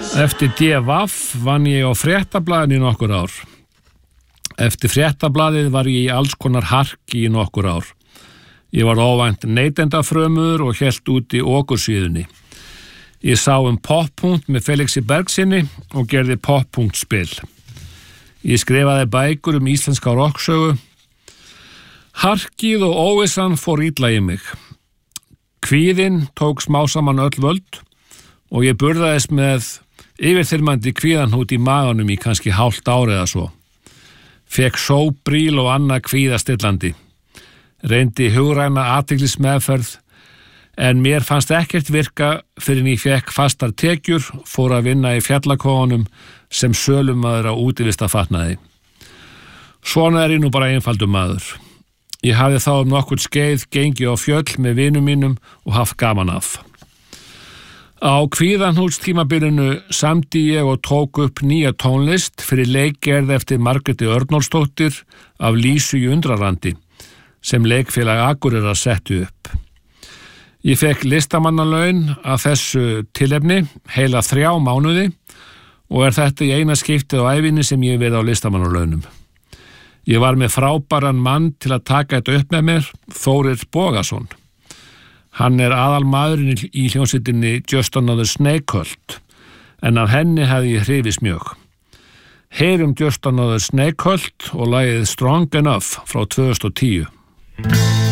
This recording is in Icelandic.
Eftir DVF vann ég á Fréttablaðinu í nokkur ár. Eftir Fréttablaðið var ég í alls konar harki í nokkur ár. Ég var óvænt neytendafrömmur og hélt út í okursíðunni. Ég sá poppunkt með Felixi Bergsinni og gerði poppunktspil. Ég skrifaði bækur íslenska rocksögu. Harkið og óvissan fór illa í mig. Kvíðinn tók smá saman öll völd og ég burðaðist með yfirþyrmandi kvíðanhút í maganum í kannski hálft ár eða svo. Fekk sóbríl og annað kvíðastillandi. Reyndi hugræna athyglismeðferð en mér fannst ekkert virka fyrr en ég fekk fastar tekjur, fór að vinna í fjallakofunum sem sölumaður á útivistafatnaði. Svona ég nú bara einfaldur maður. Ég hafði þá nokkurn skeið gengið á fjöll með vinum mínum og haft gaman af. Á kvíðanhútstímabilinu samdi ég og tók upp nýja tónlist fyrir leikgerð eftir Margréti Örnólfsdóttur af Lísu í Undralandi sem leikfélag Akureyrar setti upp. Ég fekk listamannalaun af þessu tilefni heila 3 mánuði og þetta í eina skiptið á ævinni sem ég verið á listamannalaunum. Ég var með frábæran mann til að taka þetta upp með mér, Þórir Bogason. Hann aðalmaðurinn í hljómsveitinni Just Another Snakehult, en af henni hefði ég hrifist mjög. Heyrum Just Another Snakehult og lagið Strong Enough frá 2010.